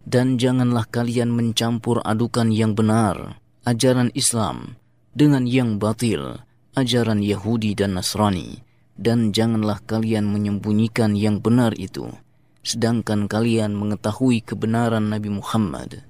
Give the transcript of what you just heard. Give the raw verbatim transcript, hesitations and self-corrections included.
Dan janganlah kalian mencampur adukan yang benar, ajaran Islam, dengan yang batil, ajaran Yahudi dan Nasrani. Dan janganlah kalian menyembunyikan yang benar itu, sedangkan kalian mengetahui kebenaran Nabi Muhammad.